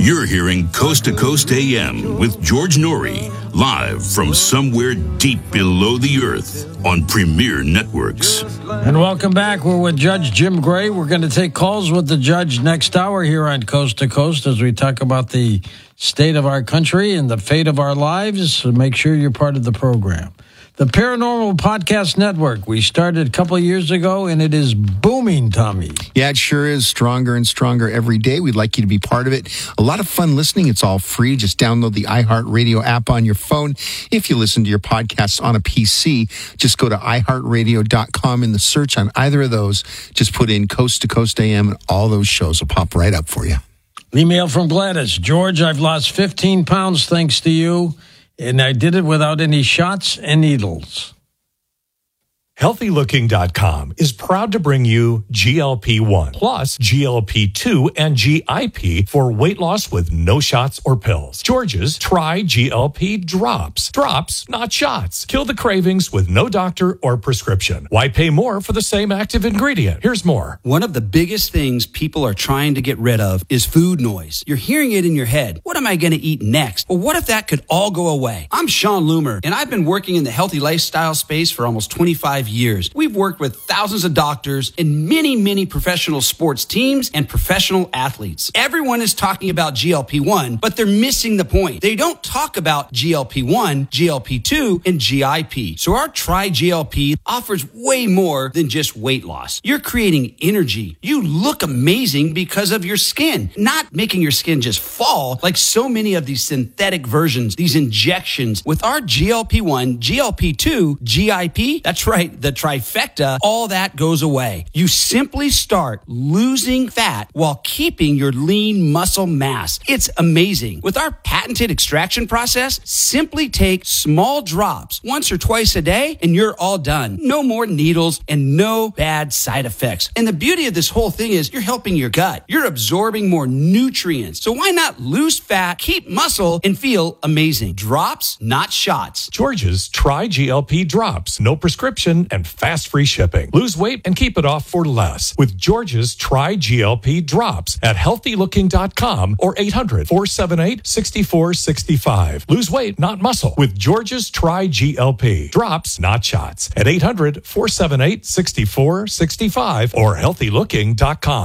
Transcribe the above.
You're hearing Coast to Coast AM with George Norrie, live from somewhere deep below the earth on Premier Networks. And welcome back. We're with Judge Jim Gray. We're going to take calls with the judge next hour here on Coast to Coast as we talk about the state of our country and the fate of our lives. So make sure you're part of the program. The Paranormal Podcast Network. We started a couple of years ago, and it is booming, Tommy. Yeah, it sure is. Stronger and stronger every day. We'd like you to be part of it. A lot of fun listening. It's all free. Just download the iHeartRadio app on your phone. If you listen to your podcasts on a PC, just go to iHeartRadio.com in the search on either of those. Just put in Coast to Coast AM, and all those shows will pop right up for you. Email from Gladys. George, I've lost 15 pounds thanks to you. And I did it without any shots and needles. HealthyLooking.com is proud to bring you GLP-1 plus GLP-2 and GIP for weight loss with no shots or pills. George's Try GLP Drops. Drops, not shots. Kill the cravings with no doctor or prescription. Why pay more for the same active ingredient? Here's more. One of the biggest things people are trying to get rid of is food noise. You're hearing it in your head. What am I going to eat next? Well, what if that could all go away? I'm Sean Loomer, and I've been working in the healthy lifestyle space for almost 25 years. We've worked with thousands of doctors and many professional sports teams and professional athletes. Everyone is talking about GLP-1, but they're missing the point. They don't talk about GLP-1, GLP-2, and GIP. So our Try GLP offers way more than just weight loss. You're creating energy. You look amazing because of your skin, not making your skin just fall like so many of these synthetic versions, these injections. With our GLP-1, GLP-2, GIP, that's right, the trifecta, all that goes away. You simply start losing fat while keeping your lean muscle mass. It's amazing. With our patented extraction process, simply take small drops once or twice a day and you're all done. No more needles and no bad side effects. And the beauty of this whole thing is you're helping your gut. You're absorbing more nutrients. So why not lose fat, keep muscle, and feel amazing? Drops, not shots. George's Try GLP Drops. No prescription and fast free shipping. Lose weight and keep it off for less with George's Try GLP Drops at HealthyLooking.com or 800-478-6465. Lose weight, not muscle with George's Try GLP Drops, not shots at 800-478-6465 or HealthyLooking.com.